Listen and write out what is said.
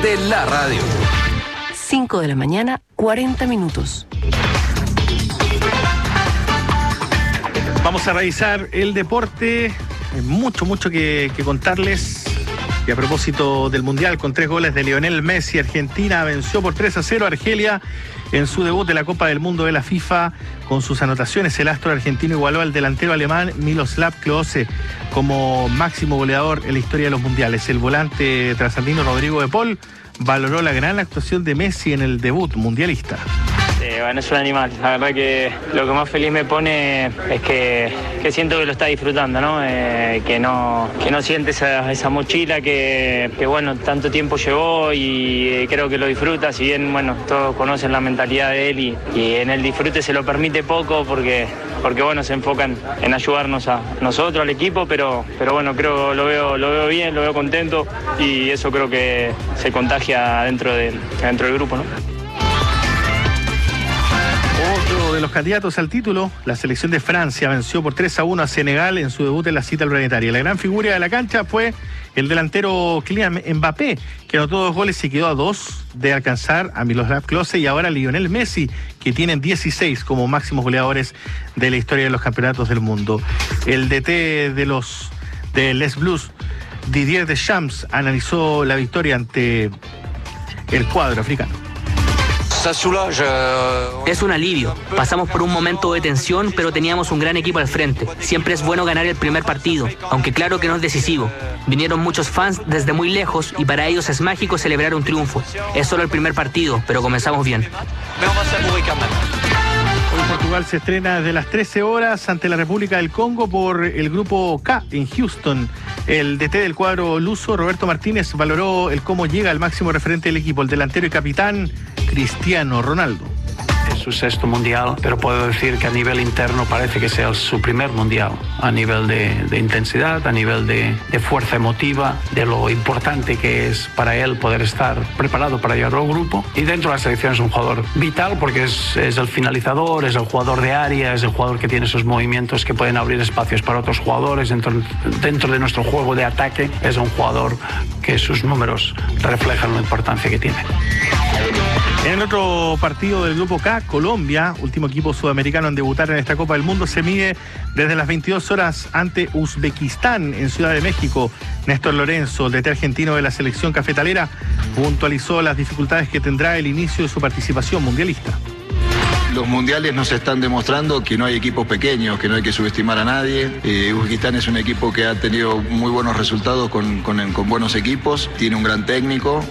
de la radio. 5 de la mañana, 40 minutos. Vamos a revisar el deporte. Hay mucho que contarles. Y a propósito del Mundial, con 3 goles de Lionel Messi, Argentina venció por 3-0 a Argelia en su debut de la Copa del Mundo de la FIFA. Con sus anotaciones, el astro argentino igualó al delantero alemán Miroslav Klose como máximo goleador en la historia de los mundiales. El volante trasandino Rodrigo de Paul valoró la gran actuación de Messi en el debut mundialista. Bueno, es un animal. La verdad que lo que más feliz me pone es que siento que lo está disfrutando, ¿no? Que no siente esa mochila que bueno, tanto tiempo llevó y creo que lo disfruta. Si bien, bueno, todos conocen la mentalidad de él y en el disfrute se lo permite poco porque bueno, se enfocan en ayudarnos a nosotros, al equipo, pero bueno, creo lo veo bien, lo veo contento y eso creo que se contagia dentro del grupo, ¿no? Otro de los candidatos al título, la selección de Francia venció por 3-1 a Senegal en su debut en la cita planetaria. La gran figura de la cancha fue el delantero Kylian Mbappé, que anotó 2 goles y quedó a 2 de alcanzar a Miroslav Klose y ahora Lionel Messi, que tienen 16 como máximos goleadores de la historia de los campeonatos del mundo. El DT de Les Blues, Didier Deschamps, analizó la victoria ante el cuadro africano. Es un alivio. Pasamos por un momento de tensión, pero teníamos un gran equipo al frente. Siempre es bueno ganar el primer partido, aunque claro que no es decisivo. Vinieron muchos fans desde muy lejos y para ellos es mágico celebrar un triunfo. Es solo el primer partido, pero comenzamos bien. Hoy Portugal se estrena desde las 13 horas ante la República del Congo por el grupo K en Houston. El DT del cuadro luso, Roberto Martínez, valoró el cómo llega el máximo referente del equipo, el delantero y capitán Cristiano Ronaldo. Es su 6º mundial, pero puedo decir que a nivel interno parece que sea su primer mundial, a nivel de intensidad, a nivel de fuerza emotiva, de lo importante que es para él poder estar preparado para llevar al grupo. Y dentro de la selección es un jugador vital porque es el finalizador, es el jugador de área, es el jugador que tiene esos movimientos que pueden abrir espacios para otros jugadores. Dentro de nuestro juego de ataque es un jugador que sus números reflejan la importancia que tiene. En el otro partido del grupo K, Colombia, último equipo sudamericano en debutar en esta Copa del Mundo, se mide desde las 22 horas ante Uzbekistán en Ciudad de México. Néstor Lorenzo, el DT argentino de la selección cafetalera, puntualizó las dificultades que tendrá el inicio de su participación mundialista. Los mundiales nos están demostrando que no hay equipos pequeños, que no hay que subestimar a nadie. Uzbekistán es un equipo que ha tenido muy buenos resultados con buenos equipos, tiene un gran técnico.